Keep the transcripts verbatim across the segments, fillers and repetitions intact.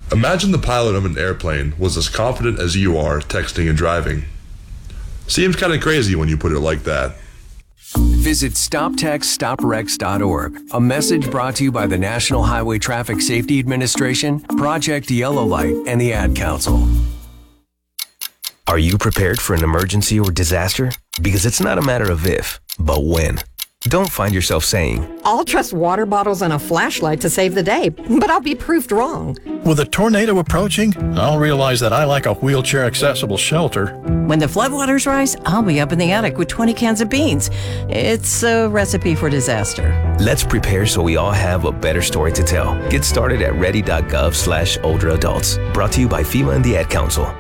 Imagine the pilot of an airplane was as confident as you are texting and driving. Seems kind of crazy when you put it like that. Visit stop text stop wrecks dot org. A message brought to you by the National Highway Traffic Safety Administration, Project Yellow Light, and the Ad Council. Are you prepared for an emergency or disaster? Because it's not a matter of if, but when. Don't find yourself saying, I'll trust water bottles and a flashlight to save the day, but I'll be proved wrong. With a tornado approaching, I'll realize that I like a wheelchair-accessible shelter. When the floodwaters rise, I'll be up in the attic with twenty cans of beans. It's a recipe for disaster. Let's prepare so we all have a better story to tell. Get started at ready.gov slash older adults. Brought to you by FEMA and the Ad Council.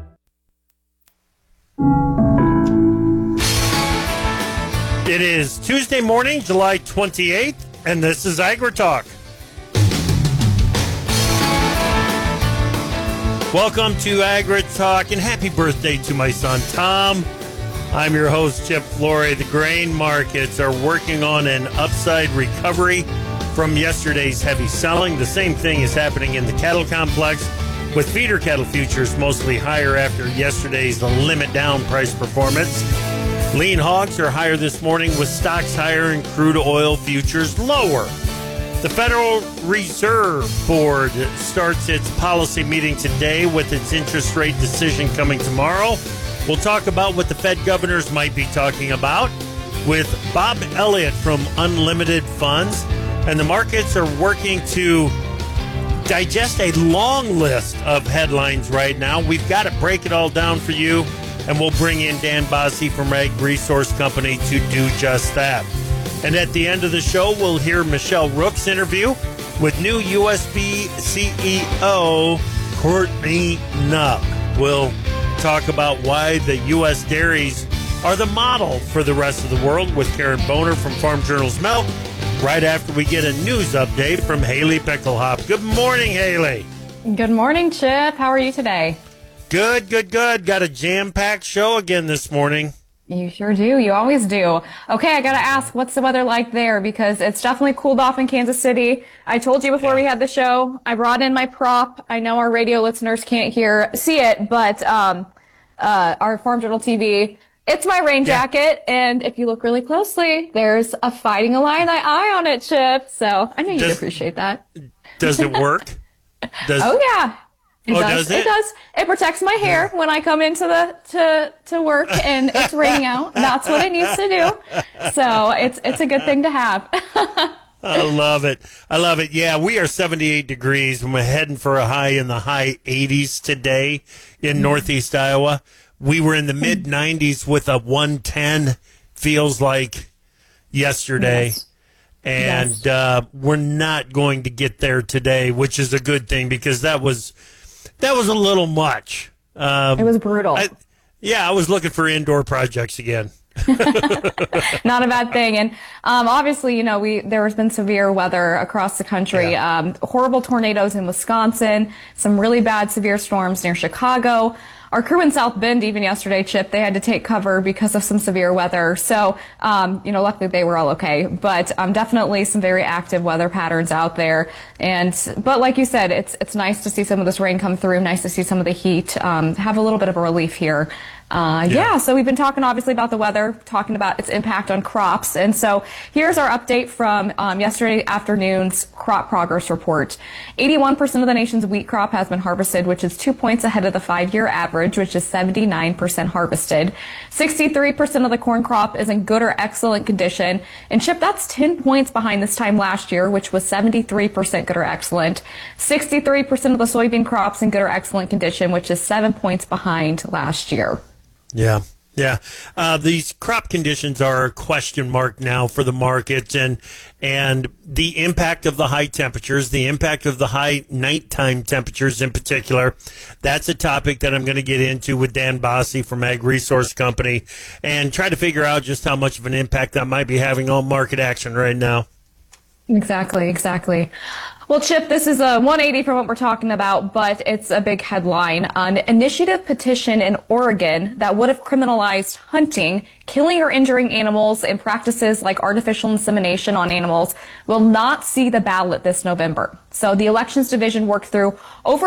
It is Tuesday morning, July twenty-eighth, and this is AgriTalk. Welcome to AgriTalk, and happy birthday to my son, Tom. I'm your host, Chip Flory. The grain markets are working on an upside recovery from yesterday's heavy selling. The same thing is happening in the cattle complex, with feeder cattle futures mostly higher after yesterday's limit down price performance. Lean hogs are higher this morning, with stocks higher and crude oil futures lower. The Federal Reserve Board starts its policy meeting today with its interest rate decision coming tomorrow. We'll talk about what the Fed governors might be talking about with Bob Elliott from Unlimited Funds. And the markets are working to digest a long list of headlines right now. We've got to break it all down for you. And we'll bring in Dan Bossie from Ag Resource Company to do just that. And at the end of the show, we'll hear Michelle Rook's interview with new U S B C E O Courtney Nupp. We'll talk about why the U S dairies are the model for the rest of the world with Karen Boner from Farm Journal's Milk, right after we get a news update from Haley Pickelhop. Good morning, Haley. Good morning, Chip. How are you today? Good, good, good. Got a jam-packed show again this morning. You sure do. You always do. Okay, I got to ask, what's the weather like there? Because it's definitely cooled off in Kansas City. I told you before we had the show, I brought in my prop. I know our radio listeners can't hear, see it, but um, uh, our Farm Journal T V, it's my rain Yeah. jacket. And if you look really closely, there's a Fighting Illini eye on it, Chip. So I know you'd Does- appreciate that. Does it work? Does, Oh, yeah. It Oh, does. does it? It does. It protects my hair when I come into the to to work and it's raining out. That's what it needs to do. So it's it's a good thing to have. I love it. I love it. Yeah, we are seventy-eight degrees, and we're heading for a high in the high eighties today in Northeast Iowa. We were in the mid nineties with a one ten, feels like yesterday. Yes. And Yes. uh, we're not going to get there today, which is a good thing because that was that was a little much. Um, It was brutal. I, yeah, I was looking for indoor projects again. Not a bad thing. And um, obviously, you know, we there has been severe weather across the country. Yeah. Um, horrible tornadoes in Wisconsin, some really bad severe storms near Chicago. Our crew in South Bend, even yesterday, Chip, they had to take cover because of some severe weather. So, um, you know, luckily they were all okay. But um, definitely some very active weather patterns out there. And but like you said, it's it's nice to see some of this rain come through. Nice to see some of the heat um, have a little bit of a relief here. Uh, yeah. yeah, so we've been talking obviously about the weather, talking about its impact on crops. And so here's our update from um, yesterday afternoon's crop progress report. eighty-one percent of the nation's wheat crop has been harvested, which is two points ahead of the five-year average, which is seventy-nine percent harvested. sixty-three percent of the corn crop is in good or excellent condition. And Chip, that's ten points behind this time last year, which was seventy-three percent good or excellent. sixty-three percent of the soybean crops in good or excellent condition, which is seven points behind last year. Yeah, yeah. Uh, these crop conditions are a question mark now for the market, and and the impact of the high temperatures, the impact of the high nighttime temperatures in particular. That's a topic that I'm going to get into with Dan Bossie from Ag Resource Company and try to figure out just how much of an impact that might be having on market action right now. Exactly, exactly. Well, Chip, this is a one eighty from what we're talking about, but it's a big headline. An initiative petition in Oregon that would have criminalized hunting, killing or injuring animals, and practices like artificial insemination on animals will not see the ballot this November. So the Elections Division worked through over